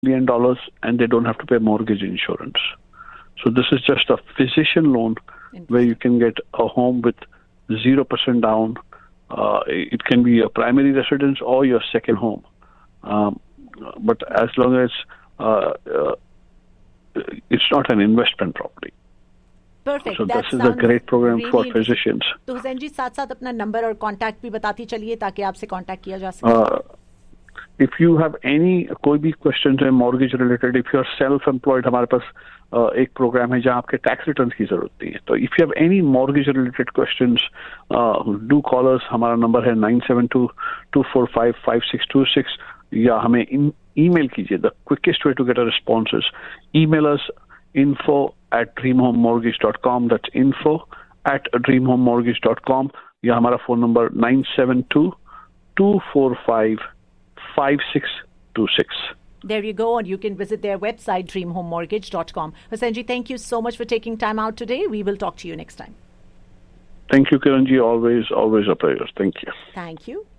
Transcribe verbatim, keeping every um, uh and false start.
million dollars and they don't have to pay mortgage insurance. So this is just a physician loan where you can get a home with zero percent down. Uh, it can be a primary residence or your second home. Um, but as long as uh, uh, it's not an investment property. Perfect. So that this is a great program really for physicians. तो हुसैन जी साथ साथ अपना number और contact भी बताती चलिए ताकि आपसे कांटेक्ट किया जा सके. Uh, if you have any कोई भी questions है mortgage related, if you are self-employed, हमारे पास uh, एक प्रोग्राम है जहाँ आपके tax returns की जरूरत नहीं है. तो if you have any mortgage related questions, uh, do call us. हमारा नंबर है nine seven two, two four five, five six two six या हमें email कीजिए. The quickest way to get a response is email us info at dream home mortgage dot com. That's info at dream home mortgage dot com. या हमारा phone number nine seven two, two four five, five six two six. There you go, and you can visit their website dream home mortgage dot com. Husain ji, thank you so much for taking time out today. We will talk to you next time. Thank you, Kiran ji. Always, always a pleasure. Thank you. Thank you.